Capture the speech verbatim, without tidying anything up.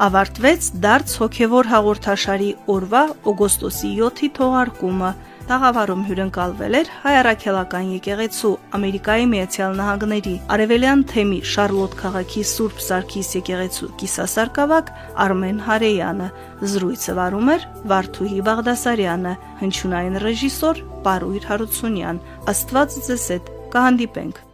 ավարտվեց դարձ հոգևոր հաղորդաշարի օրվա օգոստոսի յոթի թողարկումը։ Տաղավարում հյուրընկալվել էր Հայ Առաքելական եկեղեցու Ամերիկայի Միացյալ Նահանգների Արևելյան թեմի Շարլոտ քաղաքի Սուրբ Սարգիս եկեղեցու կիսասարկավակ Արմեն Հարեյանը, զրույցը վարում էր Վարդուհի Բաղդասարյանը, հնչյունային ռեժիսոր Պարույր Հարությունյան։ Աստված ձեզ հետ, կհանդիպենք։